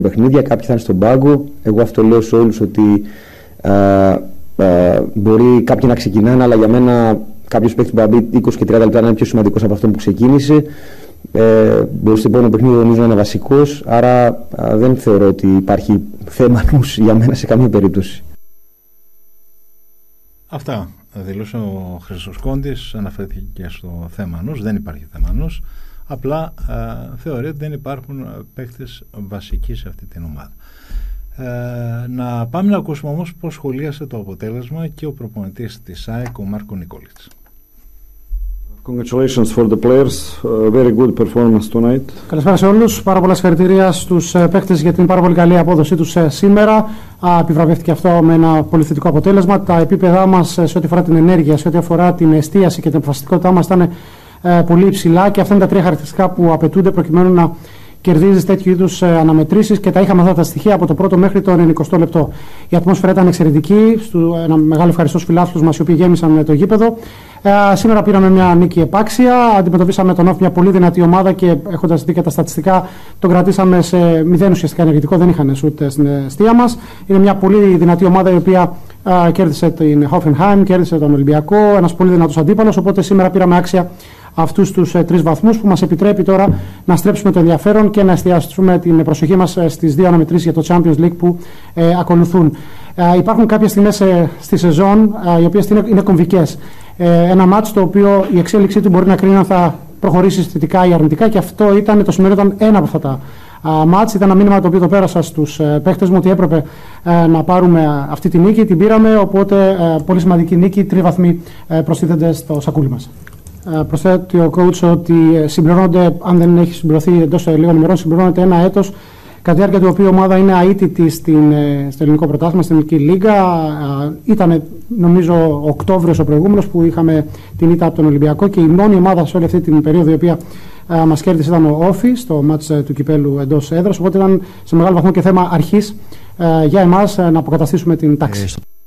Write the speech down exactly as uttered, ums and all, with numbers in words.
παιχνίδια, κάποιοι θα είναι στον πάγκο. Εγώ αυτό λέω σε όλους ότι α, α, μπορεί κάποιοι να ξεκινάνε, αλλά για μένα κάποιος παίκτης που θα μπει είκοσι και τριάντα λεπτά να είναι πιο σημαντικός από αυτόν που ξεκίνησε. Ε, μπορεί στο επόμενο παιχνίδι νομίζω να είναι βασικός, άρα α, δεν θεωρώ ότι υπάρχει θέμα νους για μένα σε καμία περίπτωση. Αυτά δηλώσε ο Χρυσοσκόντης, αναφέρθηκε και στο θέμα νους, δεν υπάρχει θέμα νους, απλά α, θεωρεί ότι δεν υπάρχουν παίκτες βασικοί σε αυτή την ομάδα. Ε, να πάμε να ακούσουμε όμως πώς σχολίασε το αποτέλεσμα και ο προπονητής της ΑΕΚ, ο Μάρκο Νικόλιτς. Congratulations for the players. Uh, very good performance tonight. Καλησπέρα σε όλους. Πάρα πολλά συγχαρητήρια στους παίκτες για την πάρα πολύ καλή απόδοσή τους σήμερα. Επιβραβεύτηκε αυτό με ένα πολύ θετικό αποτέλεσμα. Τα επίπεδά μας σε ό,τι αφορά την ενέργεια, σε ό,τι αφορά την εστίαση και την αποφασιστικότητά μας ήταν uh, πολύ υψηλά και αυτά είναι τα τρία χαρακτηριστικά που απαιτούνται προκειμένου να κερδίζει τέτοιου είδους αναμετρήσεις και τα είχαμε αυτά τα στοιχεία από το πρώτο μέχρι το ενενηκοστό λεπτό. Η ατμόσφαιρα ήταν εξαιρετική. Στου, ένα μεγάλο ευχαριστώ στους φιλάθλους μας οι οποίοι γέμισαν το γήπεδο. Ε, σήμερα πήραμε μια νίκη επάξια. Αντιμετωπίσαμε τον Όφ, μια πολύ δυνατή ομάδα και έχοντας δει και τα στατιστικά, τον κρατήσαμε σε μηδέν ουσιαστικά ενεργητικό. Δεν είχαν ούτε στην αιστεία μας. Είναι μια πολύ δυνατή ομάδα η οποία ε, κέρδισε την Hoffenheim, κέρδισε τον Ολυμπιακό. Ένας πολύ δυνατός αντίπαλος. Οπότε σήμερα πήραμε άξια αυτούς τους ε, τρεις βαθμούς που μας επιτρέπει τώρα να στρέψουμε το ενδιαφέρον και να εστιάσουμε την προσοχή μας ε, στις δύο αναμετρήσεις για το Champions League που ε, ακολουθούν. Ε, υπάρχουν κάποιες στιγμές ε, στη σεζόν ε, οι οποίες είναι, είναι κομβικές. Ε, ένα μάτς το οποίο η εξέλιξή του μπορεί να κρίνει αν θα προχωρήσει θετικά ή αρνητικά και αυτό ήταν, το σημερινό ήταν ένα από αυτά τα Uh, μάτς. Ήταν ένα μήνυμα το οποίο το πέρασα στους uh, παίχτες μου ότι έπρεπε uh, να πάρουμε αυτή τη νίκη. Την πήραμε, οπότε uh, πολύ σημαντική νίκη. Τρεις βαθμοί uh, προστίθενται στο σακούλι μας. Uh, προσθέτει ο coach ότι συμπληρώνονται, αν δεν έχει συμπληρωθεί εντός λίγων ημερών, συμπληρώνεται ένα έτος κατά τη διάρκεια του οποίου η ομάδα είναι αίτητη στην, στο ελληνικό πρωτάθλημα, στην ελληνική λίγα. Uh, ήταν νομίζω Οκτώβριος ο προηγούμενος που είχαμε την ήττα από τον Ολυμπιακό και η μόνη ομάδα σε όλη αυτή την περίοδο η οποία Uh, μας κέρδισε ήταν ο Όφη στο μάτς uh, του κυπέλου εντός έδρας, οπότε ήταν σε μεγάλο βαθμό και θέμα αρχής uh, για εμάς uh, να αποκαταστήσουμε την τάξη.